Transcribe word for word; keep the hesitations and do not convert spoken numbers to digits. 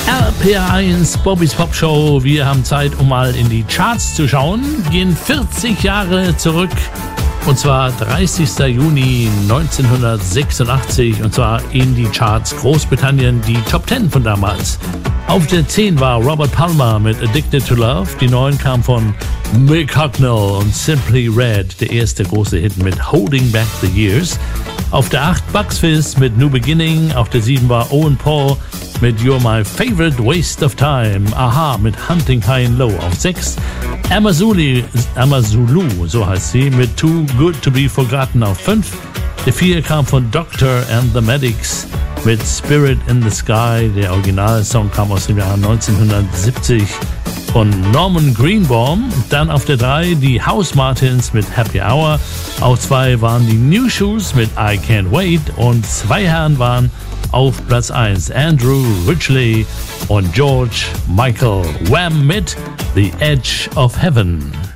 R P R eins, Bobbys Pop Show. Wir haben Zeit, um mal in die Charts zu schauen. Gehen vierzig Jahre zurück. Und zwar dreißigster Juni neunzehnhundertsechsundachtzig. Und zwar in die Charts Großbritannien, die Top zehn von damals. Auf der zehn war Robert Palmer mit Addicted to Love. Die neun kam von Mick Hucknall und Simply Red. Der erste große Hit mit Holding Back the Years. Auf der acht Bucks Fizz mit New Beginning. Auf der sieben war Owen Paul mit You're My Favorite Waste of Time. Aha mit Hunting High and Low auf sechs. Amazulu, Amazulu, so heißt sie, mit Too Good to Be Forgotten auf fünf. Der vier kam von Doctor and the Medics mit Spirit in the Sky. Der Originalsong kam aus dem Jahr neunzehnhundertsiebzig von Norman Greenbaum. Dann auf der drei die House Martins mit Happy Hour. Auf zwei waren die New Shoes mit I Can't Wait. Und zwei Herren waren auf Platz eins Andrew Ridgeley und George Michael. Wham mit The Edge of Heaven.